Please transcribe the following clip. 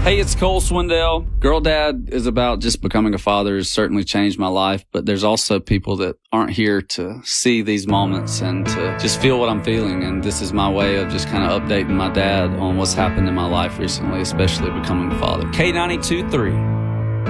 Hey, it's Cole Swindell. Girl Dad is about just becoming a father. Has certainly changed my life, but there's also people that aren't here to see these moments and to just feel what I'm feeling. And this is my way of just kind of updating my dad on what's happened in my life recently, especially becoming a father. K92.3.